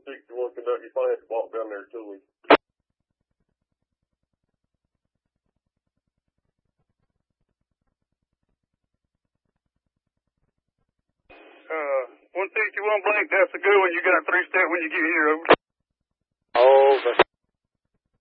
161 Kentucky. You might have to walk down there to me. 161 Blank, that's a good one. You got a 3-step when you get here. Over. Over.